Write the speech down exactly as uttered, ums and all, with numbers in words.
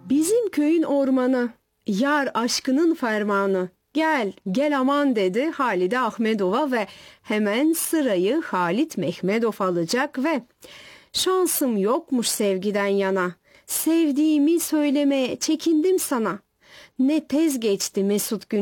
Bizim köyün ormanı, yar aşkının fermanı. Gel, gel aman dedi Halide Ahmedova ve hemen sırayı Halit Mehmedov alacak ve şansım yokmuş sevgiden yana. Sevdiğimi söylemeye çekindim sana. Ne tez geçti mesut gün.